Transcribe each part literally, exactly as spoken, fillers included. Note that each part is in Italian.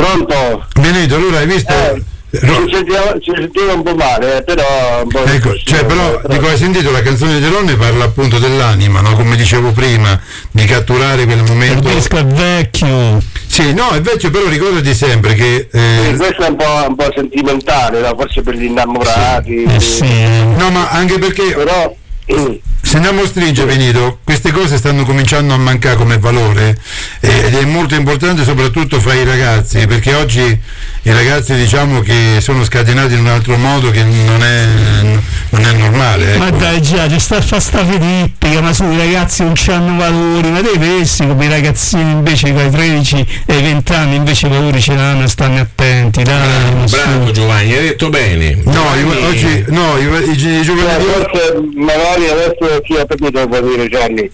Pronto? Benito, allora hai visto? Eh, ci, sentiva, ci sentiva un po' male, però un po' ecco, cioè, però, però dico, hai sentito la canzone di Ronne parla appunto dell'anima, no? Come dicevo prima, di catturare quel momento. Il disco è vecchio. Sì, no, è vecchio, però ricordati sempre che eh... sì, questo è un po', un po' sentimentale, no? Forse per gli innamorati. Sì. Eh, sì. No, ma anche perché però se andiamo a stringere, Benito, queste cose stanno cominciando a mancare come valore eh, ed è molto importante soprattutto fra i ragazzi, perché oggi i ragazzi diciamo che sono scatenati in un altro modo che non è, non è normale, ecco. Ma dai, già, ci sta a fa sta filippica, ma su i ragazzi non c'hanno valori, ma dei pensi come i ragazzini invece con i tredici e i venti anni invece i valori ce l'hanno e stanno attenti, dai. Bravo, bravo Giovanni, hai detto bene. No, Giovanni... oggi no, i, i, i giovani forse magari adesso sì, ho capito cosa dire Gianni,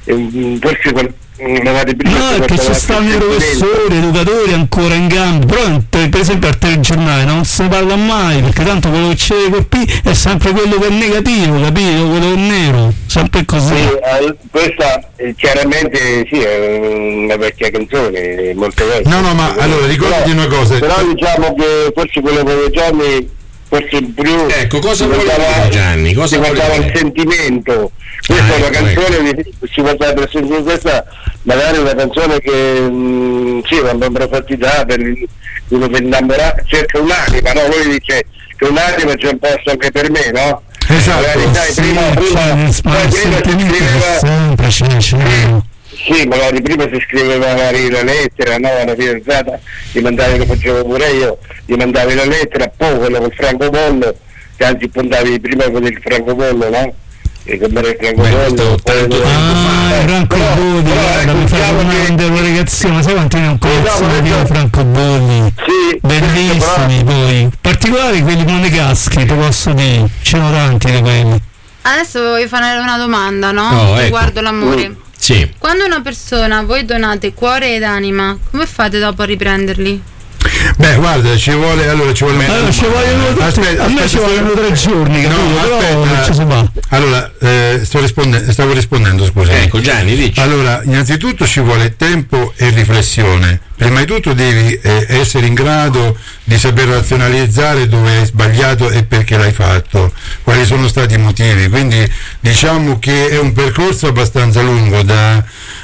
forse magari prima no, è che ci stanno i professori, educatori ancora in gambo, però per esempio al telegiornale non se ne parla mai, perché tanto quello che c'è col P è sempre quello che è negativo, capito? Quello che è nero, sempre così. Sì, eh, questa eh, chiaramente sì, è una vecchia canzone, molto vecchia. No, no, ma allora ricordati una cosa. Però diciamo che forse quello che Gianni forse più ecco, cosa vuole dire Gianni? Cosa si guardava il sentimento. Questa ah, è una ecco, canzone ecco. Di, si guardava per sentire questa, magari una canzone che mh, sì, una profondità per uno per innamorare, cerca un'anima, no? Lui dice che un'anima c'è un posto anche per me, no? Esatto. Magari, dai, sì, prima, prima, prima, prima si scriveva sempre, c'è, c'è. Sì, sì, magari prima si scriveva magari la lettera, no? Una fidanzata, gli mandavi, lo facevo pure io, gli mandavi la lettera, poi quello col francobollo, che anzi puntavi prima con il francobollo, no? E con il francobollo, poi ah, francobolli, guarda, mi fa una delegazione, ma sai quanti ne ho collezionati francobolli? Sì, bellissimi poi, particolari quelli monegaschi, te posso dire, ce ne sono tanti di quelli. Adesso voglio fare una domanda, no? Oh, ecco. Riguardo l'amore. Mm. Sì. Quando una persona voi donate cuore ed anima, come fate dopo a riprenderli? Beh, guarda, ci vuole allora ci vuole allora, ci vogliono tutti, aspetta, a me ci vogliono tre giorni, capito? No, però aspetta, ci si va. Allora, eh, sto risponde- stavo rispondendo, scusa. Ecco, Gianni, dici. Allora, innanzitutto ci vuole tempo e riflessione. Prima di tutto devi eh, essere in grado di saper razionalizzare dove hai sbagliato e perché l'hai fatto, quali sono stati i motivi. Quindi diciamo che è un percorso abbastanza lungo da,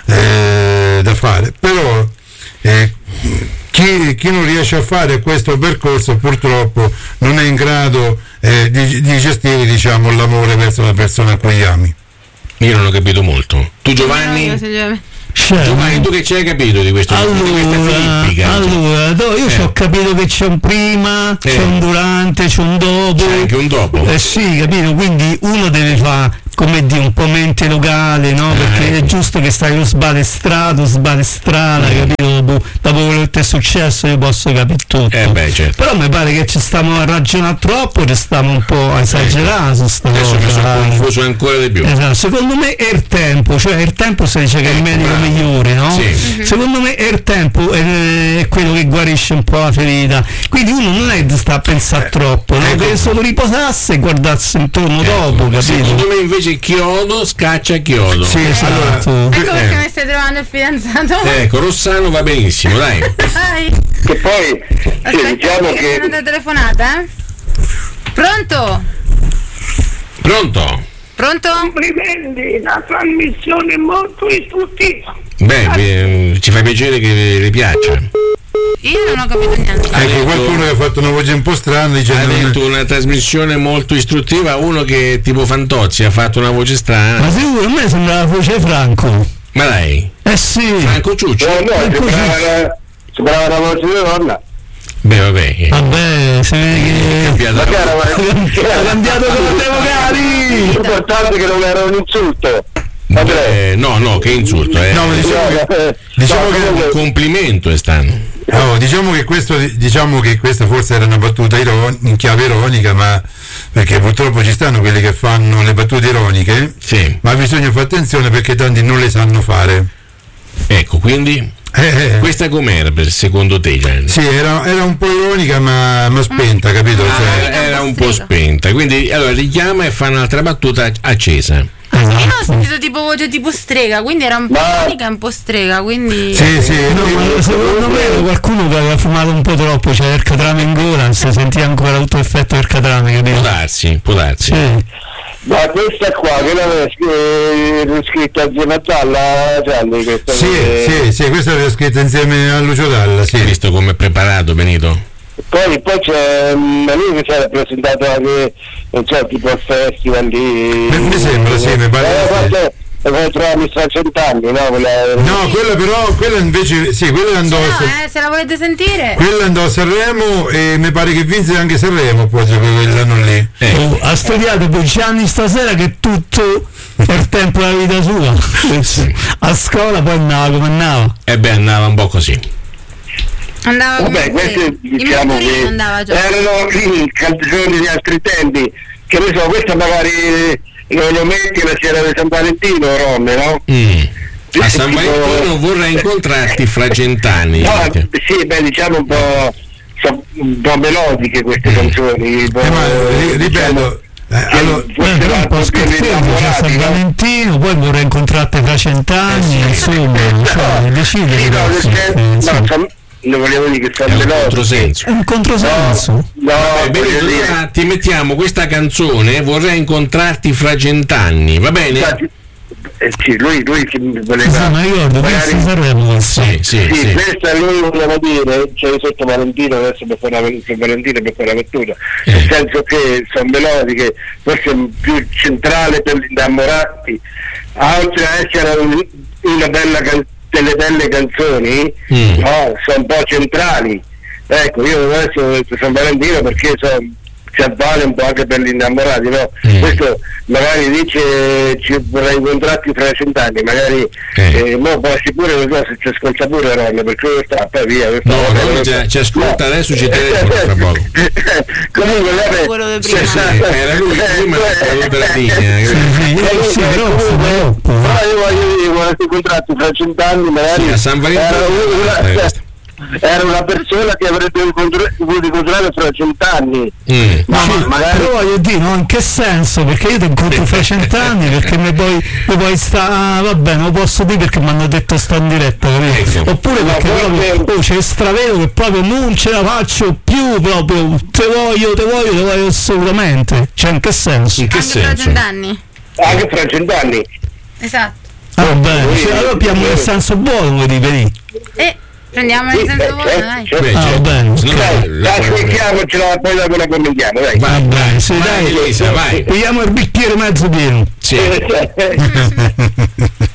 eh, da fare, però eh, Chi, chi non riesce a fare questo percorso purtroppo non è in grado eh, di, di gestire, diciamo, l'amore verso la persona a cui ami. Io non ho capito molto. Tu Giovanni? Cioè, Giovanni, tu che ci hai capito di questo? Allora, di questa filippica? allora no, io eh. ci ho capito che c'è un prima, eh. c'è un durante, c'è un dopo. C'è anche un dopo. Eh sì, capito? Quindi uno deve fare, come dire, un po' mente locale, no? Eh, Perché ecco. è giusto che stai lo sbalestrato, sbalestrata, mm. capito? Dopo, dopo quello che ti è successo io posso capire tutto. Eh beh, certo. Però mi pare che ci stiamo a ragionare troppo, ci stiamo un po' a esagerare ecco. su sta Adesso cosa. mi sono confuso ancora di più. Esatto. Secondo me è il tempo, cioè il tempo si dice che è il medico bravo. migliore, no? Sì. Mm-hmm. Secondo me è il tempo, è, è quello che guarisce un po' la ferita. Quindi uno non è da stare a pensare eh, troppo, no? ecco. Deve solo riposarsi e guardarsi intorno Ecco. dopo, capito? Secondo me invece chiodo scaccia chiodo. Sì, esatto. Ecco Eh. perché mi stai trovando il fidanzato. Ecco, Rossano va benissimo, dai. Dai. che poi sì, Aspetta, diciamo che che è una telefonata, eh? Pronto? Pronto? Pronto? Complimenti, la trasmissione è molto istruttiva. Beh, eh, ci fa piacere che le piaccia. Io non ho capito niente. Ha Ecco, detto- qualcuno che ha fatto una voce un po' strana Ha dicendo detto una trasmissione molto istruttiva, uno che tipo Fantozzi ha fatto una voce Ma strana. sicuro, a me sembra la voce Franco. Ma dai, Eh sì. Franco Ciucci? no, no, sembrava, sembrava una voce di donna. Beh, vabbè. eh, Vabbè, si vede è che cambiata Ma che la- era, ha cambiato con le vocali. l'importante è che non era un insulto. Vabbè. Beh, no, no, che insulto, eh. No, ma diciamo che, diciamo che Un complimento è stato. no, diciamo che questo diciamo che questa forse era una battuta iron- in chiave ironica, ma perché purtroppo ci stanno quelli che fanno le battute ironiche, Sì. ma bisogna fare attenzione perché tanti non le sanno fare. Ecco, quindi Eh, eh. questa com'era per secondo te, Gianni? Sì, era, era un po' ironica ma, ma spenta, capito? Ah, Cioè, era un po' spenta, quindi allora richiama e fa un'altra battuta accesa. Io ho sentito tipo voce tipo strega, quindi era un po' Ma- ironica e un po' strega, quindi sì, sì, No, ma secondo me qualcuno uno che aveva fumato un po' troppo, c'era il catrame in gola, si sentiva ancora tutto l'effetto del catrame, capito? Può darsi, può darsi. Sì. Ma questa qua che l'aveva scritta insieme a Dalla, Gianni, questa Sì, che... sì, sì, questa l'aveva scritta insieme a Lucio Dalla, sì. Hai visto come è preparato, Benito? Poi, poi c'è um, lui che si era presentato anche, non so, tipo al festival lì. Mi- mi sembra, sì, mi pare di sì. Come trovarmi fra cent'anni, no? Quella... No, quella però, quella invece, sì, quella andò, No, a, eh, se la volete sentire. quella andò a Sanremo e mi pare che vinse anche Sanremo poi quell'anno lì. Oh, ha studiato per Gianni stasera che tutto per tempo della vita sua. A scuola poi andava come andava. E beh, andava un po' così. Andava Vabbè, come questi in diciamo motorino che andava già. erano i canzoni di altri tempi, che ne so, questa magari non lo metti la sera di San Valentino, Ronne, no? Mm. A San Tipo- Valentino vorrei incontrarti fra cent'anni. No, anche. sì, beh, diciamo un po', so- un po' melodiche queste canzoni. un po', Eh, ma ri- diciamo, ripeto, eh, che allora, fossero Eh, però un po' anche più scherzoso, c'è San innamorati, no? Valentino, poi vorrei incontrarti fra cent'anni, insomma, cioè, decide Sì, che no, cazzo, perché- eh, no, insomma. son- non volevo dire che È sono un melodiche. controsenso. È un controsenso. No, Vabbè, Benito, voglio dire- allora ti mettiamo questa canzone, vorrei incontrarti fra cent'anni, va bene? Infatti, eh, sì, lui, lui che mi Sì, voleva ma ricordo, magari- pensi Sanremo questo. Sì, sì, sì, sì. questa lui voleva dire, cioè sotto Valentino, adesso per fare una, per Valentino per fare una lettura, Eh. nel senso che sono melodiche, forse più centrale per gli innamorati, oltre a essere un- una bella can- delle belle canzoni, Mm. no, sono un po' centrali. Ecco, io adesso ho detto San Valentino perché so, si avvale un po' anche per gli innamorati, no? Mm. Questo magari dice ci vorrei incontrarti fra cent'anni, magari Eh. eh, mo poi sicuro non so se ci ascolta pure Ron, perché io sta poi via. questa No, volta no, non ci- so. ci ascolta, adesso ci telefona fra poco. Comunque vabbè, Quello di sì, prima. sì, Era lui, lui mi ha fatto la linea. Sì, sì, eh, sì, però fu troppo. però io voglio dire, vorrei incontrarti fra cent'anni magari Sì, a San Valentino. era una, Eh, questo. era una persona che avrebbe incontr- voluto incontrare fra cent'anni. Mm. Ma Sì, magari però voglio dire, no, in che senso? Perché io ti incontro fra cent'anni, perché mi poi, mi poi sta, va bene, lo posso dire perché mi hanno detto sta in diretta, capito? Ecco. Oppure Ma perché forse- proprio, oh, c'è stravedo che proprio non ce la faccio più, proprio, te voglio, te voglio, te voglio assolutamente. Cioè, in che senso? In che Anche fra senso? cent'anni. anche fra cent'anni. Esatto. Ah, va bene, cioè, allora abbiamo nel senso buono, come dici, vedi? E prendiamo il Sì, senso beh, buono, certo, dai. certo. Beh, Ah, va certo. bene, Se no, ok. la- Dai, la- ascoltiamocela, poi dopo la commentiamo, dai. Vai, Va vai, bene, sì, vai, dai. Elisa, vai. Pigliamo il bicchiere mezzo pieno. Sì. Eh,